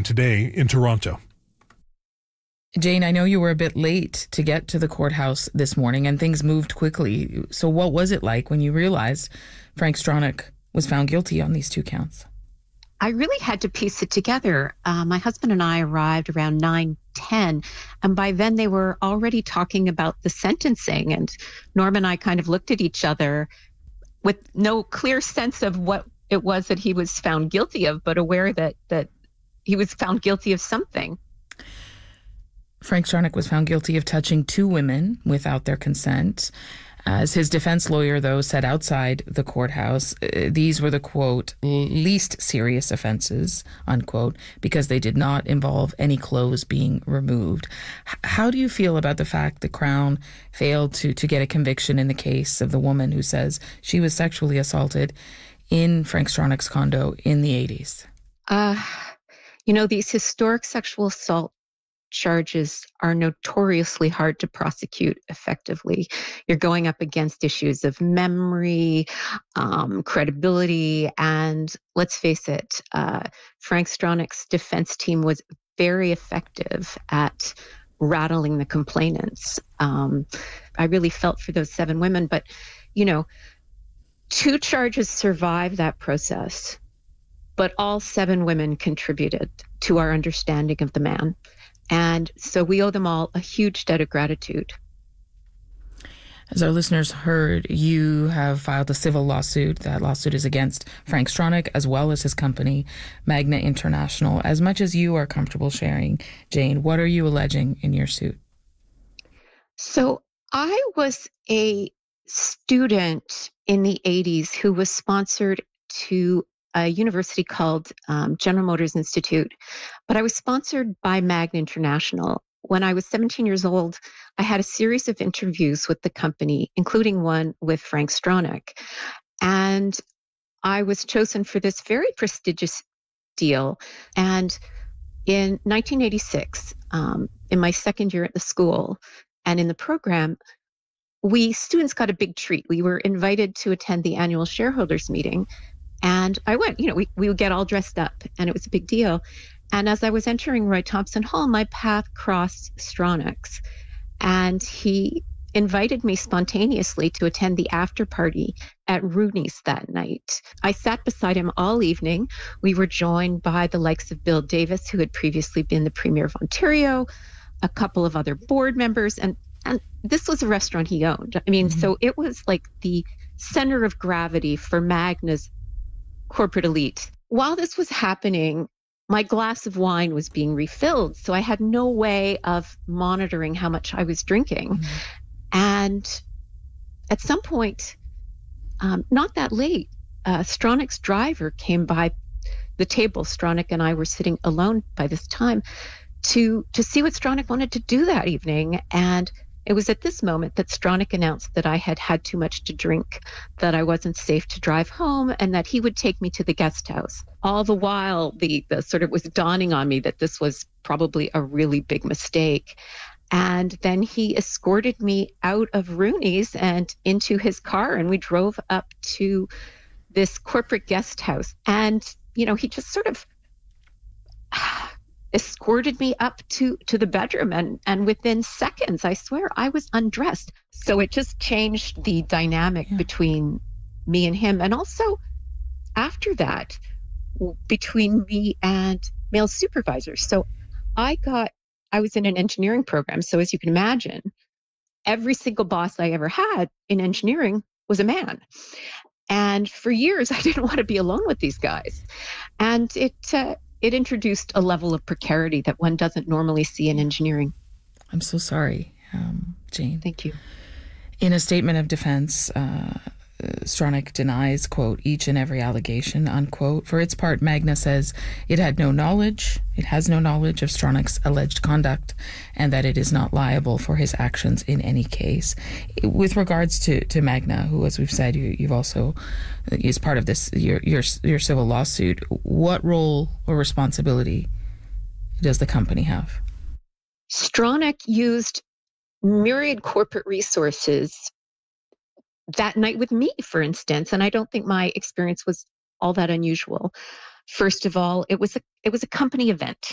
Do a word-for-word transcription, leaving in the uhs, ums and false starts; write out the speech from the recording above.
began today in Toronto. Jane, I know you were a bit late to get to the courthouse this morning and things moved quickly. So what was it like when you realized Frank Stronach was found guilty on these two counts? I really had to piece it together. Uh, my husband and I arrived around nine ten, and by then they were already talking about the sentencing. And Norm and I kind of looked at each other with no clear sense of what it was that he was found guilty of, but aware that that he was found guilty of something. Frank Stronach was found guilty of touching two women without their consent. As his defense lawyer, though, said outside the courthouse, uh, these were the, quote, least serious offenses, unquote, because they did not involve any clothes being removed. H- how do you feel about the fact the Crown failed to, to get a conviction in the case of the woman who says she was sexually assaulted in Frank Stronach's condo in the eighties? Uh, you know, these historic sexual assault charges are notoriously hard to prosecute effectively. You're going up against issues of memory, um, credibility, and let's face it, uh, Frank Stronach's defense team was very effective at rattling the complainants. Um, I really felt for those seven women, but, you know, two charges survived that process, but all seven women contributed to our understanding of the man. And so we owe them all a huge debt of gratitude. As our listeners heard, you have filed a civil lawsuit. That lawsuit is against Frank Stronach as well as his company, Magna International. As much as you are comfortable sharing, Jane, what are you alleging in your suit? So I was a student in the eighties who was sponsored to a university called um, General Motors Institute, but I was sponsored by Magna International. When I was seventeen years old, I had a series of interviews with the company, including one with Frank Stronach, and I was chosen for this very prestigious deal. And in nineteen eighty-six, um, in my second year at the school and in the program, we students got a big treat. We were invited to attend the annual shareholders meeting. And I went, you know, we, we would get all dressed up and it was a big deal. And as I was entering Roy Thompson Hall, my path crossed Stronach's. And he invited me spontaneously to attend the after party at Rooney's that night. I sat beside him all evening. We were joined by the likes of Bill Davis, who had previously been the Premier of Ontario, a couple of other board members. And, and this was a restaurant he owned. I mean, mm-hmm. So it was like the center of gravity for Magna's corporate elite. While this was happening, my glass of wine was being refilled, so I had no way of monitoring how much I was drinking. Mm-hmm. And at some point, um, not that late, uh, Stronach's driver came by the table. Stronach and I were sitting alone by this time to to see what Stronach wanted to do that evening. And it was at this moment that Stronach announced that I had had too much to drink, that I wasn't safe to drive home, and that he would take me to the guest house. All the while, the, the sort of was dawning on me that this was probably a really big mistake. And then he escorted me out of Rooney's and into his car, and we drove up to this corporate guest house. And, you know, he just sort of escorted me up to, to the bedroom, and, and within seconds, I swear, I was undressed. So it just changed the dynamic yeah. between me and him. And also after that, between me and male supervisors. So I got, I was in an engineering program. So as you can imagine, every single boss I ever had in engineering was a man. And for years, I didn't want to be alone with these guys. And it, uh, It introduced a level of precarity that one doesn't normally see in engineering. I'm so sorry, um, Jane. Thank you. In a statement of defense, uh, Stronach denies, quote, each and every allegation, unquote. For its part, Magna says it had no knowledge, it has no knowledge of Stronach's alleged conduct, and that it is not liable for his actions in any case. With regards to, to Magna, who, as we've said, you, you've also is part of this, your, your, your civil lawsuit, what role or responsibility does the company have? Stronach used myriad corporate resources that night with me, for instance, and I don't think my experience was all that unusual. First of all, it was a it was a company event.